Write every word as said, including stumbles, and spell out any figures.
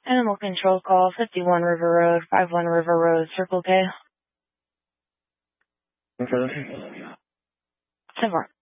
Animal control call, fifty-one River Road, fifty-one River Road, Circle K. What for? ten four.